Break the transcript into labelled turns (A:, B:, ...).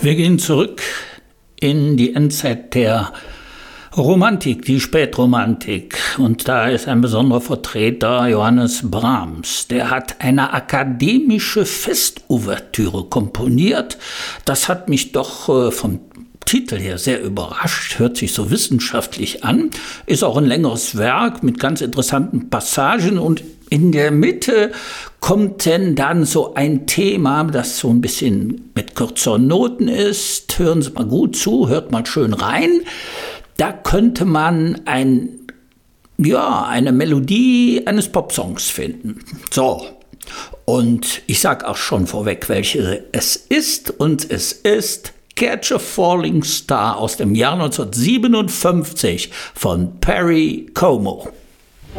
A: Wir gehen zurück in die Endzeit der Romantik, die Spätromantik. Und da ist ein besonderer Vertreter Johannes Brahms. Der hat eine akademische Festouvertüre komponiert. Das hat mich doch vom Titel her sehr überrascht, hört sich so wissenschaftlich an, ist auch ein längeres Werk mit ganz interessanten Passagen und in der Mitte kommt denn dann so ein Thema, das so ein bisschen mit kürzeren Noten ist. Hören Sie mal gut zu, hört mal schön rein. Da könnte man eine Melodie eines Popsongs finden. So, und ich sage auch schon vorweg, welche es ist. Und es ist Catch a Falling Star aus dem Jahr 1957 von Perry Como.